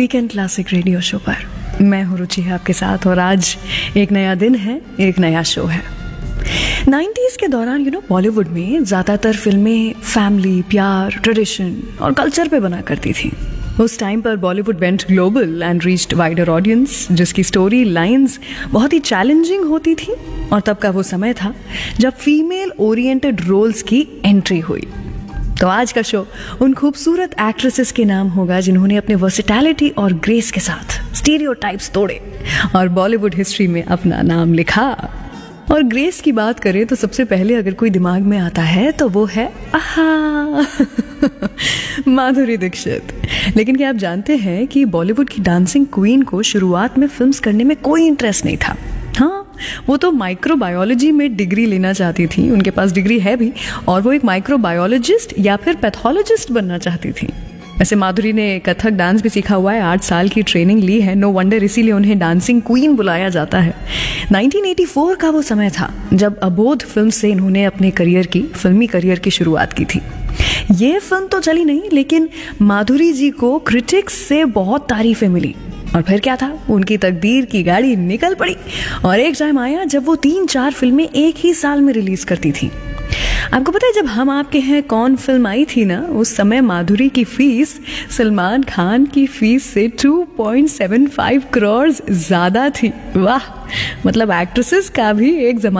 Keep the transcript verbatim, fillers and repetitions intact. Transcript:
Weekend classic radio show पर मैं हूं रुचि आपके साथ और आज एक नया दिन है, एक नया शो है। नाइन्टीज़ के दौरान यू नो बॉलीवुड में ज़्यादातर फिल्में फैमिली, प्यार, ट्रेडिशन और कल्चर पे बना करती थी। उस टाइम पर Bollywood went global and reached wider audience, जिसकी स्टोरी लाइंस बहुत ही चैलेंजिंग होती थी। और तब का वो समय था जब फीमेल ओरिएंटेड रोल्स की एंट्री हुई। तो आज का शो उन खूबसूरत एक्ट्रेसेस के नाम होगा जिन्होंने अपने वर्सेटैलिटी और ग्रेस के साथ स्टीरियोटाइप्स तोड़े और बॉलीवुड हिस्ट्री में अपना नाम लिखा। और ग्रेस की बात करें तो सबसे पहले अगर कोई दिमाग में आता है तो वो है आहा माधुरी दीक्षित। लेकिन क्या आप जानते हैं कि बॉलीवुड की डांसिंग क्वीन को शुरुआत में फिल्म्स करने में कोई इंटरेस्ट नहीं था। हाँ, वो तो माइक्रोबायोलॉजी में डिग्री लेना चाहती थी, उनके पास डिग्री है भी, और वो एक माइक्रोबायोलॉजिस्ट या फिर पैथोलॉजिस्ट बनना चाहती थी। वैसे माधुरी ने कथक डांस भी सीखा हुआ है, आठ साल की ट्रेनिंग ली है, नो वंडर इसीलिए उन्हें डांसिंग क्वीन बुलाया जाता है। नाइनटीन एटी फोर का वो समय था जब अबोध फिल्म से इन्होंने अपने करियर की फिल्मी करियर की शुरुआत की थी। ये फिल्म तो चली नहीं, लेकिन माधुरी जी को क्रिटिक्स से बहुत तारीफें मिली। और फिर क्या था, उनकी तकदीर की गाड़ी निकल पड़ी और एक टाइम आया जब वो तीन चार फिल्में एक ही साल में रिलीज करती थी। आपको पता है जब हम आपके हैं कौन फिल्म आई थी ना, उस समय माधुरी की फीस सलमान खान की फीस से two point seven five crore ज्यादा थी। वाह, मतलब एक्ट्रेसेस का भी एक जमाना